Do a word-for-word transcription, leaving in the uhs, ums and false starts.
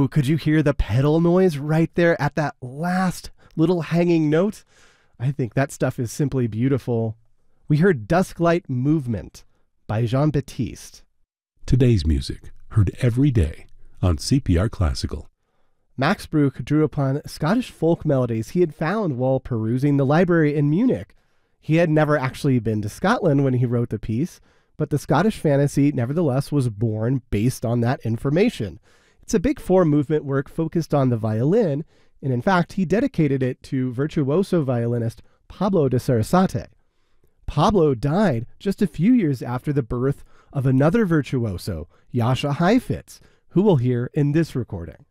Ooh, could you hear the pedal noise right there at that last little hanging note? I think that stuff is simply beautiful. We heard Dusklight Movement by Jean-Baptiste. Today's music, heard every day on C P R Classical. Max Bruch drew upon Scottish folk melodies he had found while perusing the library in Munich. He had never actually been to Scotland when he wrote the piece, but the Scottish fantasy nevertheless was born based on that information. It's a big four-movement work focused on the violin, and in fact, he dedicated it to virtuoso violinist Pablo de Sarasate. Pablo died just a few years after the birth of another virtuoso, Jascha Heifetz, who we'll hear in this recording.